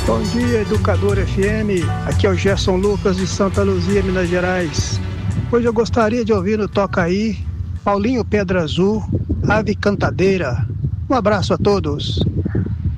Bom dia, Educador FM. Aqui é o Gerson Lucas de Santa Luzia, Minas Gerais. Hoje eu gostaria de ouvir no Toca Aí, Paulinho Pedra Azul, Ave Cantadeira. Um abraço a todos.